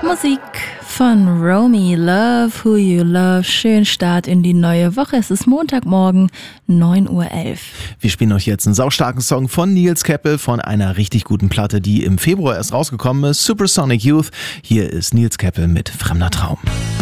Musik von Romy, Love Who You Love. Schönen Start in die neue Woche. Es ist Montagmorgen, 9:11 Uhr. Wir spielen euch jetzt einen saustarken Song von Nils Keppel von einer richtig guten Platte, die im Februar erst rausgekommen ist. Supersonic Youth. Hier ist Nils Keppel mit Fremder Traum.